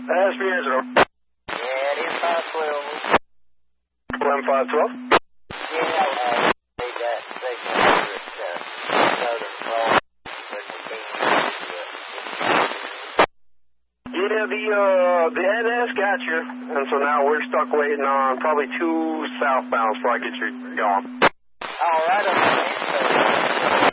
That's me, Angelo. Yeah, it is 512. 11512? Yeah, need that signal over at Southern Cross, but we can't use Yeah, the NS got you, and so now we're stuck waiting on probably 2 southbounds before I get you going. All right, okay.